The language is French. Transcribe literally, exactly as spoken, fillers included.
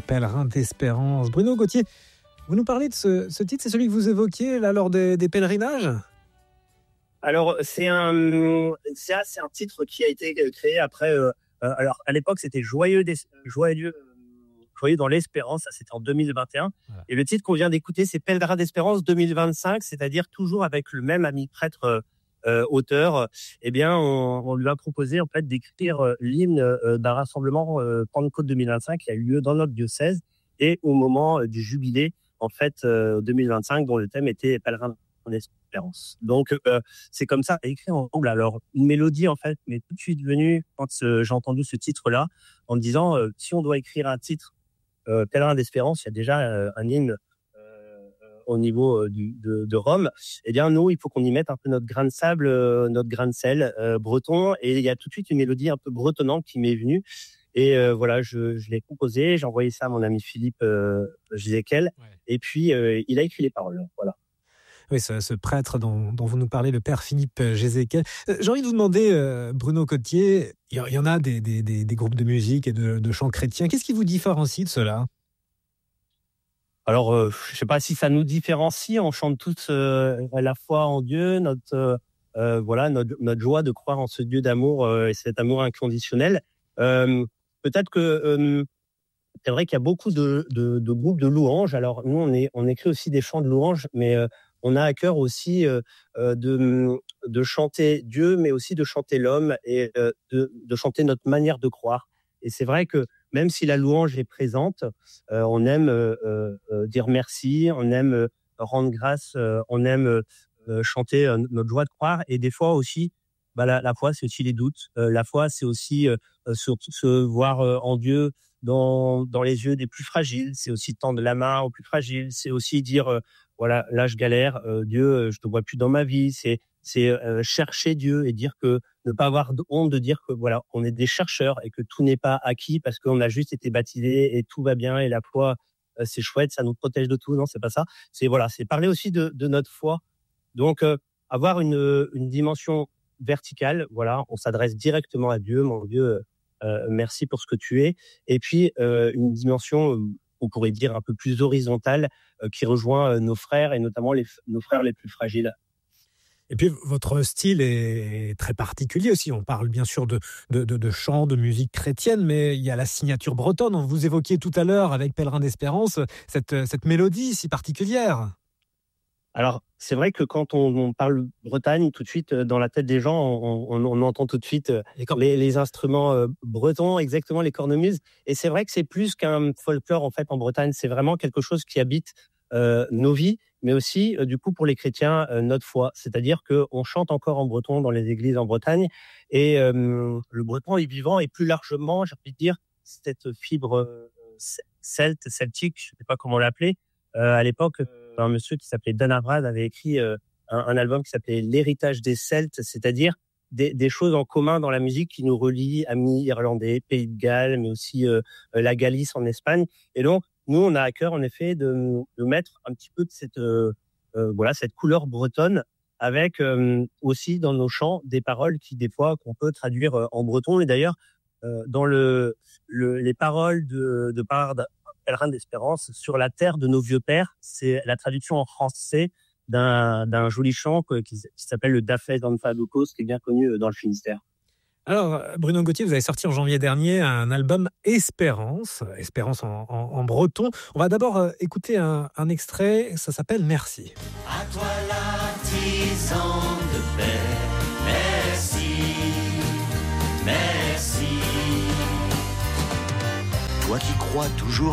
Pèlerin d'Espérance. Bruno Gauthier, vous nous parlez de ce, ce titre, c'est celui que vous évoquiez là lors des, des pèlerinages ? Alors, c'est un, c'est, c'est un titre qui a été créé après. Euh, alors, à l'époque, c'était Joyeux, Joyeux, Joyeux dans l'Espérance. Ça, c'était en deux mille vingt et un. Voilà. Et le titre qu'on vient d'écouter, c'est Pèlerin d'Espérance deux mille vingt-cinq, c'est-à-dire toujours avec le même ami prêtre euh, auteur. Eh bien, on, on lui a proposé en fait d'écrire euh, l'hymne euh, d'un rassemblement euh, Pentecôte deux mille vingt-cinq qui a eu lieu dans notre diocèse et au moment euh, du jubilé en fait euh, deux mille vingt-cinq, dont le thème était Pèlerin d'Espérance. Donc euh, c'est comme ça, écrit en anglais. Alors une mélodie en fait m'est tout de suite venue quand euh, j'ai entendu ce titre-là, en me disant euh, si on doit écrire un titre euh, Pèlerin d'Espérance, il y a déjà euh, un hymne euh, au niveau euh, du, de, de Rome. Eh bien nous, il faut qu'on y mette un peu notre grain de sable, euh, notre grain de sel euh, breton, et il y a tout de suite une mélodie un peu bretonnante qui m'est venue. Et euh, voilà, je, je l'ai composé, j'ai envoyé ça à mon ami Philippe euh, Gézéquel, ouais. Et puis euh, il a écrit les paroles. Voilà. Oui, ce, ce prêtre dont, dont vous nous parlez, le père Philippe Gézéquel. J'ai envie de vous demander, euh, Bruno Gauthier, il y, y en a des, des, des, des groupes de musique et de, de chants chrétiens. Qu'est-ce qui vous différencie de cela ? Alors, euh, je ne sais pas si ça nous différencie. On chante tous euh, la foi en Dieu, notre euh, voilà, notre, notre joie de croire en ce Dieu d'amour euh, et cet amour inconditionnel. Euh, peut-être que euh, c'est vrai qu'il y a beaucoup de, de, de groupes de louanges. Alors nous, on, est, on écrit aussi des chants de louanges, mais euh, on a à cœur aussi euh, de, de chanter Dieu, mais aussi de chanter l'homme et euh, de, de chanter notre manière de croire. Et c'est vrai que même si la louange est présente, euh, on aime euh, euh, dire merci, on aime euh, rendre grâce, euh, on aime euh, chanter euh, notre joie de croire. Et des fois aussi, bah, la, la foi, c'est aussi les doutes. Euh, la foi, c'est aussi euh, se, se voir euh, en Dieu dans, dans les yeux des plus fragiles. C'est aussi tendre la main aux plus fragiles. C'est aussi dire... Euh, Voilà, là je galère, euh, Dieu, euh, je te vois plus dans ma vie. C'est, c'est euh, chercher Dieu et dire que ne pas avoir honte de dire que voilà, on est des chercheurs et que tout n'est pas acquis parce qu'on a juste été baptisé et tout va bien et la foi euh, c'est chouette, ça nous protège de tout. Non, c'est pas ça. C'est voilà, c'est parler aussi de, de notre foi. Donc euh, avoir une, une dimension verticale. Voilà, on s'adresse directement à Dieu, mon Dieu, euh, merci pour ce que tu es. Et puis euh, une dimension euh, on pourrait dire un peu plus horizontale, euh, qui rejoint euh, nos frères et notamment les, nos frères les plus fragiles. Et puis votre style est très particulier aussi. On parle bien sûr de, de, de, de chants, de musique chrétienne, mais il y a la signature bretonne. Vous évoquiez tout à l'heure avec Pèlerin d'Espérance cette, cette mélodie si particulière. Alors, c'est vrai que quand on, on parle Bretagne, tout de suite, dans la tête des gens, on, on, on entend tout de suite les, les instruments euh, bretons, exactement, les cornemuses. Et c'est vrai que c'est plus qu'un folklore, en fait, en Bretagne. C'est vraiment quelque chose qui habite euh, nos vies, mais aussi, euh, du coup, pour les chrétiens, euh, notre foi. C'est-à-dire qu'on chante encore en breton dans les églises en Bretagne. Et euh, le breton est vivant et plus largement, j'ai envie de dire, cette fibre euh, celte, celtique, je ne sais pas comment l'appeler, euh, à l'époque... Euh, un monsieur qui s'appelait Dan Avrad avait écrit euh, un, un album qui s'appelait L'héritage des Celtes, c'est-à-dire des, des choses en commun dans la musique qui nous relient, amis irlandais, Pays de Galles, mais aussi euh, la Galice en Espagne. Et donc, nous, on a à cœur, en effet, de, de mettre un petit peu de cette, euh, euh, voilà, cette couleur bretonne avec euh, aussi dans nos chants des paroles qui, des fois, qu'on peut traduire euh, en breton. Et d'ailleurs, euh, dans le, le, les paroles de, de Pèlerin Pèlerin d'Espérance, sur la terre de nos vieux pères, c'est la traduction en français d'un, d'un joli chant qui, qui s'appelle le Dafès d'Anfadokos, qui est bien connu dans le Finistère. Alors, Bruno Gauthier, vous avez sorti en janvier dernier un album Espérance, Espérance en, en, en breton. On va d'abord écouter un, un extrait, ça s'appelle Merci. À toi l'artisan de paix, merci, merci. Toi qui crois toujours